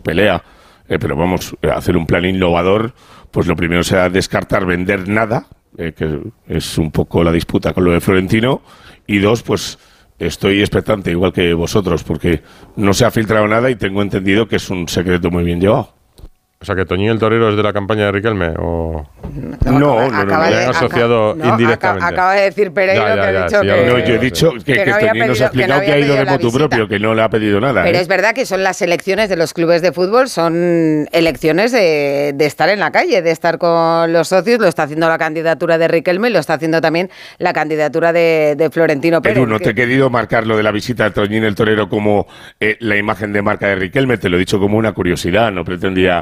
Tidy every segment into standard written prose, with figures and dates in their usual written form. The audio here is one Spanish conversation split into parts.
pelea, pero vamos, hacer un plan innovador, pues lo primero será descartar vender nada, que es un poco la disputa con lo de Florentino, y dos, pues estoy expectante, igual que vosotros, porque no se ha filtrado nada y tengo entendido que es un secreto muy bien llevado. O sea, que Toñín el Torero es de la campaña de Riquelme, ¿o...? No. asociado indirectamente. Acaba de decir Pereiro que ha dicho que... No, yo he dicho que Toñín nos ha explicado que ha ido de motu propio, que no le ha pedido nada. Pero es verdad que son las elecciones de los clubes de fútbol, son elecciones de estar en la calle, de estar con los socios. Lo está haciendo la candidatura de Riquelme y lo está haciendo también la candidatura de Florentino Pérez. Edu, no te he querido marcar lo de la visita de Toñín el Torero como la imagen de marca de Riquelme, te lo he dicho como una curiosidad, no pretendía...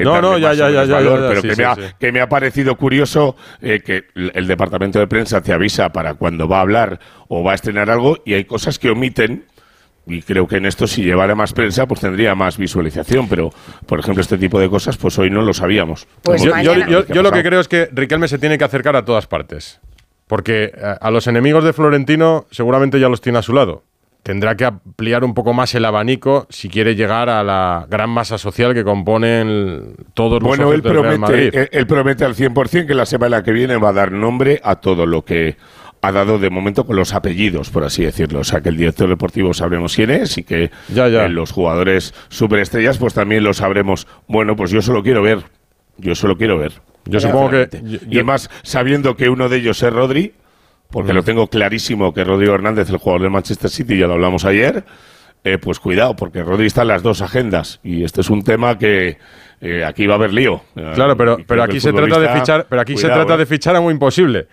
que me ha parecido curioso que el departamento de prensa te avisa para cuando va a hablar o va a estrenar algo y hay cosas que omiten y creo que en esto si llevara más prensa pues tendría más visualización, pero por ejemplo este tipo de cosas pues hoy no lo sabíamos. Pues yo lo que creo es que Riquelme se tiene que acercar a todas partes, porque a los enemigos de Florentino seguramente ya los tiene a su lado. Tendrá que ampliar un poco más el abanico si quiere llegar a la gran masa social que componen todos los socios del Real Madrid. Él promete al 100% que la semana que viene va a dar nombre a todo lo que ha dado de momento con los apellidos, por así decirlo. O sea, que el director deportivo sabremos quién es y que los jugadores superestrellas pues también lo sabremos. Bueno, pues yo solo quiero ver. Yo supongo que... Y además, sabiendo que uno de ellos es Rodri... Porque lo tengo clarísimo que Rodrigo Hernández, el jugador del Manchester City, ya lo hablamos ayer, pues cuidado, porque Rodri está en las dos agendas y este es un tema que aquí va a haber lío. Claro, pero aquí se trata de fichar, se trata de fichar a un imposible.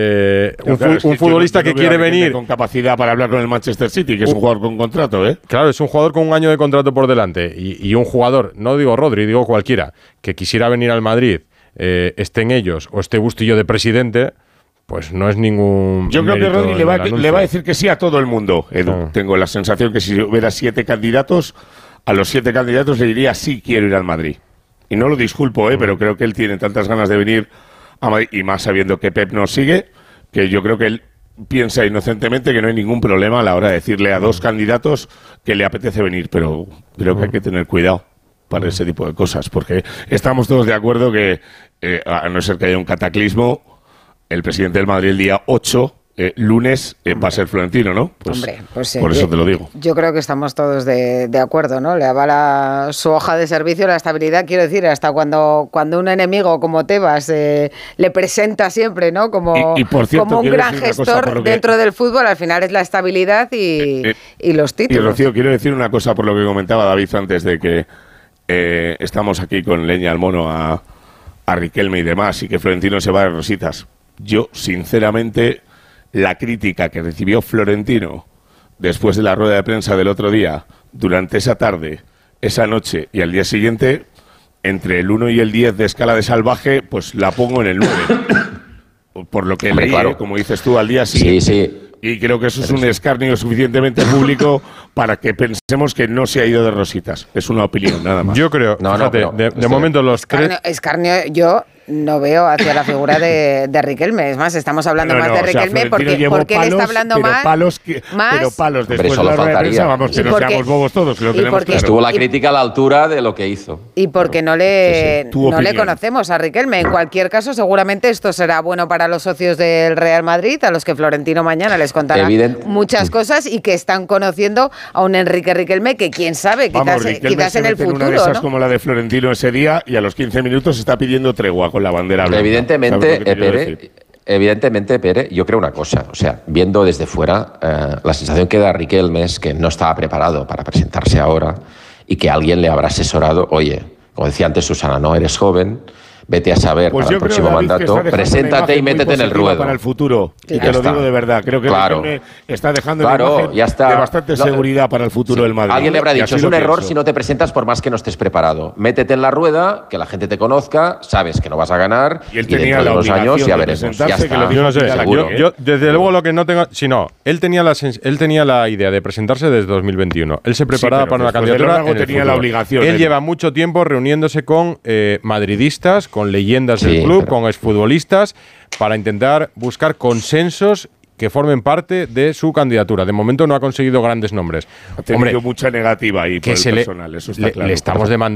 Un futbolista que quiere venir con capacidad para hablar con el Manchester City, que es un jugador con contrato, Claro, es un jugador con un año de contrato por delante y un jugador, no digo Rodri, digo cualquiera, que quisiera venir al Madrid, esté en ellos o esté Bustillo de presidente. Pues no es ningún... Yo creo que Rodri le va a decir que sí a todo el mundo, Edu. Tengo la sensación que si hubiera 7 candidatos, a los 7 candidatos le diría sí quiero ir al Madrid. Y no lo disculpo, pero creo que él tiene tantas ganas de venir a Madrid, y más sabiendo que Pep nos sigue, que yo creo que él piensa inocentemente que no hay ningún problema a la hora de decirle a 2 candidatos que le apetece venir, pero creo que hay que tener cuidado para ese tipo de cosas, porque estamos todos de acuerdo que, a no ser que haya un cataclismo, el presidente del Madrid el día 8, lunes, va a ser Florentino, ¿no? Pues, por eso te lo digo. Yo creo que estamos todos de acuerdo, ¿no? Le avala su hoja de servicio, la estabilidad, quiero decir, hasta cuando un enemigo como Tebas le presenta siempre, ¿no? Como un gran gestor dentro del fútbol, al final es la estabilidad y los títulos. Y Rocío, quiero decir una cosa por lo que comentaba David antes de que estamos aquí con leña al mono a Riquelme y demás, y que Florentino se va de rositas. Yo, sinceramente, la crítica que recibió Florentino después de la rueda de prensa del otro día, durante esa tarde, esa noche y al día siguiente, entre el 1 y el 10 de escala de salvaje, pues la pongo en el 9. Por lo que leí, como dices tú, al día siguiente. Sí. Y creo que eso es un escarnio suficientemente público para que pensemos que no se ha ido de rositas. Es una opinión, nada más. Yo creo, de momento los tres... Escarnio, yo no veo hacia la figura de Riquelme. Es más, estamos hablando más de Riquelme porque él está hablando más. Pero palos después de la rueda de prensa, vamos, que no seamos bobos todos, que lo tenemos claro. Estuvo la crítica a la altura de lo que hizo. Y porque no le conocemos a Riquelme. En cualquier caso, seguramente esto será bueno para los socios del Real Madrid, a los que Florentino mañana les contará muchas cosas y que están conociendo a un Enrique Riquelme que quién sabe, quizás en el futuro. Una de esas, ¿no? Como la de Florentino ese día y a los 15 minutos está pidiendo tregua con la bandera blanca. Evidentemente, Pere, yo creo una cosa, o sea, viendo desde fuera, la sensación que da Riquelme es que no estaba preparado para presentarse ahora y que alguien le habrá asesorado, oye, como decía antes Susana, no eres joven, vete a saber para el próximo mandato, preséntate y métete en el ruedo. Para el futuro, y te lo digo de verdad, creo que Riquelme está dejando una imagen de bastante seguridad para el futuro del Madrid. Alguien le habrá dicho, es un error si no te presentas por más que no estés preparado. Métete en la rueda, que la gente te conozca, sabes que no vas a ganar, y él tenía la obligación de ya veremos. Ya está. Yo no sé, yo desde luego lo que no tengo... Si no, él tenía la idea de presentarse desde 2021. Él se preparaba para una candidatura en el tenía la obligación. Él lleva mucho tiempo reuniéndose con madridistas, con leyendas del club, con exfutbolistas, para intentar buscar consensos que formen parte de su candidatura. De momento no ha conseguido grandes nombres. Ha tenido mucha negativa ahí por el personal, eso está claro. Le estamos demandando